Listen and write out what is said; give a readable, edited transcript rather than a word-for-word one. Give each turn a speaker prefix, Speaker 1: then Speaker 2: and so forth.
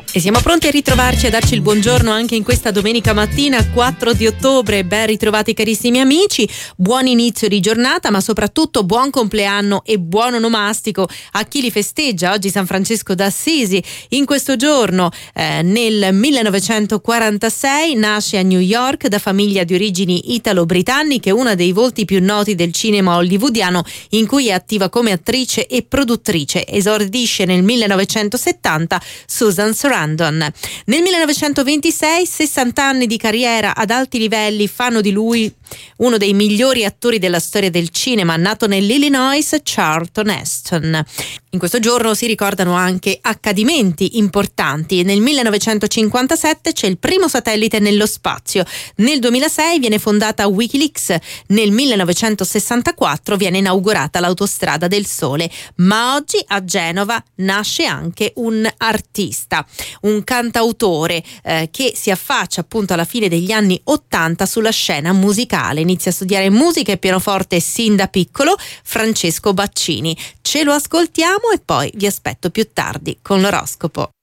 Speaker 1: E siamo pronti a ritrovarci, a darci il buongiorno anche in questa domenica mattina 4 di ottobre. Ben ritrovati carissimi amici, buon inizio di giornata, ma soprattutto buon compleanno e buon onomastico a chi li festeggia. Oggi San Francesco d'Assisi. In questo giorno nel 1946 nasce a New York da famiglia di origini italo-britanniche, una dei volti più noti del cinema hollywoodiano, in cui è attiva come attrice e produttrice. Esordisce nel 1970 Susan Sarandon. Nel 1926, 60 anni di carriera ad alti livelli fanno di lui uno dei migliori attori della storia del cinema. Nato nell'Illinois, Charlton Heston. In questo giorno si ricordano anche accadimenti importanti. Nel 1957 c'è il primo satellite nello spazio. Nel 2006 viene fondata Wikileaks. Nel 1964 viene inaugurata l'autostrada del Sole. Ma oggi a Genova nasce anche un artista, un cantautore che si affaccia appunto alla fine degli anni 80 sulla scena musicale. Inizia a studiare musica e pianoforte sin da piccolo, Francesco Baccini. Ce lo ascoltiamo e poi vi aspetto più tardi con l'oroscopo.